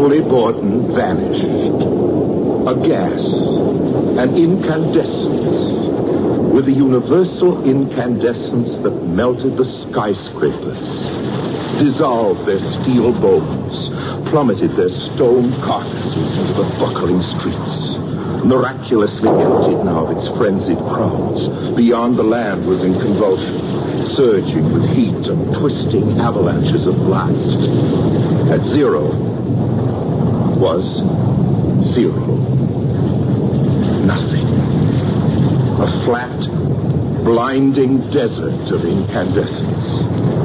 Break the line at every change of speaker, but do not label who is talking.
Bully Borden vanished. A gas, an incandescence, with a universal incandescence that melted the skyscrapers, dissolved their steel bones, plummeted their stone carcasses into the buckling streets. Miraculously emptied now of its frenzied crowds. Beyond, the land was in convulsion, surging with heat and twisting avalanches of blast. At zero was zero. Nothing. A flat, blinding desert of incandescence.